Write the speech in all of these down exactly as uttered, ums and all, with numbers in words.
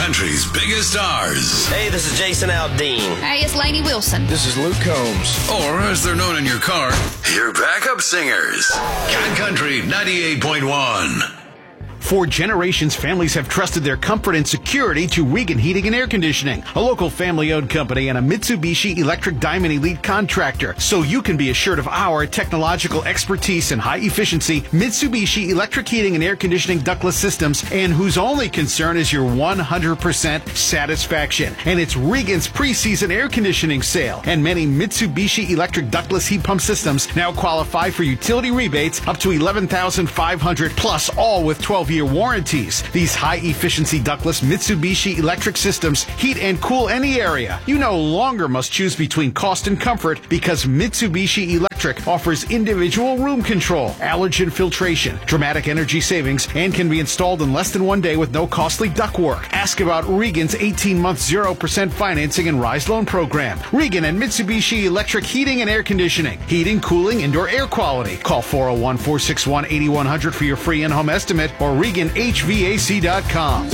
country's biggest stars. Hey, this is Jason Aldean. Hey, it's Lainey Wilson. This is Luke Combs. Or, as they're known in your car, your backup singers. Cat Country ninety-eight point one. For generations, families have trusted their comfort and security to Regan Heating and Air Conditioning, a local family-owned company and a Mitsubishi Electric Diamond Elite contractor. So you can be assured of our technological expertise and high efficiency Mitsubishi Electric Heating and Air Conditioning ductless systems, and whose only concern is your one hundred percent satisfaction. And it's Regan's preseason air conditioning sale, and many Mitsubishi Electric ductless heat pump systems now qualify for utility rebates up to eleven thousand five hundred dollars plus, all with twelve-year warranties. These high-efficiency ductless Mitsubishi electric systems heat and cool any area. You no longer must choose between cost and comfort because Mitsubishi Electric offers individual room control, allergen filtration, dramatic energy savings, and can be installed in less than one day with no costly ductwork. Ask about Regan's eighteen-month zero percent financing and Rise Loan program. Regan and Mitsubishi Electric Heating and Air Conditioning. Heating, cooling, indoor air quality. Call four oh one, four six one, eight one zero zero for your free in-home estimate or Regan H V A C dot com.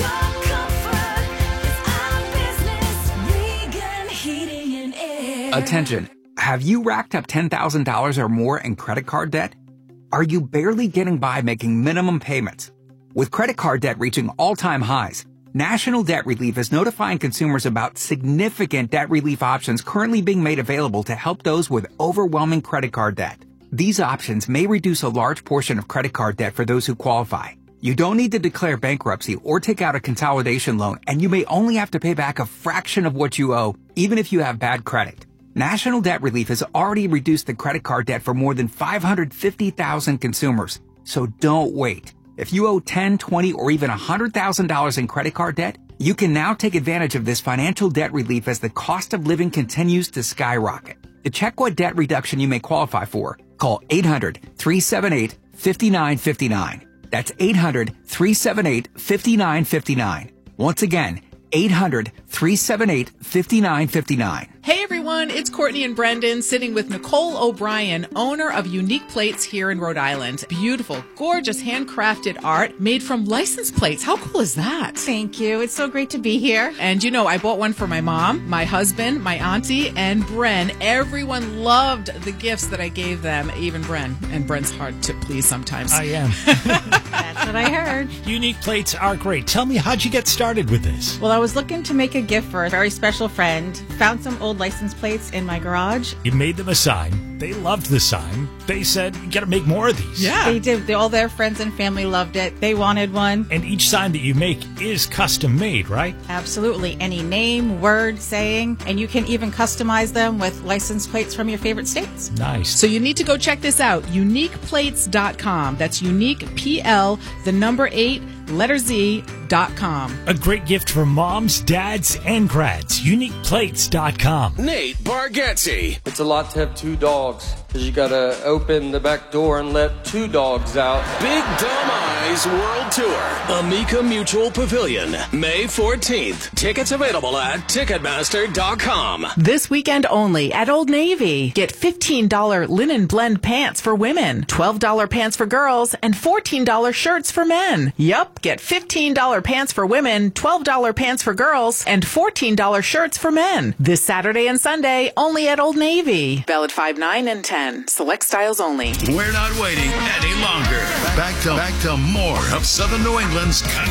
Attention. Have you racked up ten thousand dollars or more in credit card debt? Are you barely getting by making minimum payments? With credit card debt reaching all-time highs, National Debt Relief is notifying consumers about significant debt relief options currently being made available to help those with overwhelming credit card debt. These options may reduce a large portion of credit card debt for those who qualify. You don't need to declare bankruptcy or take out a consolidation loan, and you may only have to pay back a fraction of what you owe, even if you have bad credit. National Debt Relief has already reduced the credit card debt for more than five hundred fifty thousand consumers. So don't wait. If you owe ten, twenty, or even one hundred thousand dollars in credit card debt, you can now take advantage of this financial debt relief as the cost of living continues to skyrocket. To check what debt reduction you may qualify for, call eight hundred, three seven eight, five nine five nine. That's eight hundred, three seven eight, five nine five nine. Once again, eight hundred, three seven eight, five nine five nine. Hey everyone, it's Courtney and Brendan sitting with Nicole O'Brien, owner of Unique Plates here in Rhode Island. Beautiful, gorgeous, handcrafted art made from license plates. How cool is that? Thank you. It's so great to be here. And you know, I bought one for my mom, my husband, my auntie, and Bren. Everyone loved the gifts that I gave them, even Bren. And Bren's hard to please sometimes. I am. That's what I heard. Unique Plates are great. Tell me, how'd you get started with this? Well, I was looking to make a gift for a very special friend. Found some old license plates in my garage. You made them a sign. They loved the sign. They said, you got to make more of these. Yeah. They did. They, all their friends and family loved it. They wanted one. And each sign that you make is custom made, right? Absolutely. Any name, word, saying, and you can even customize them with license plates from your favorite states. Nice. So you need to go check this out, unique plates dot com. That's unique, P L, the number eight, letter Z, dot com. A great gift for moms, dads, and grads. unique plates dot com. Nate Bargatze. It's a lot to have two dogs, because you got to open the back door and let two dogs out. Big Dumb Eyes World Tour. Amica Mutual Pavilion, May fourteenth. Tickets available at ticketmaster dot com. This weekend only at Old Navy. Get fifteen dollars linen blend pants for women, twelve dollars pants for girls, and fourteen dollars shirts for men. Yup, get fifteen dollars pants for women, twelve dollars pants for girls, and fourteen dollars shirts for men. This Saturday and Sunday only at Old Navy. Valid five nine and ten. Select styles only. We're not waiting any longer. Back to back to more of Southern New England's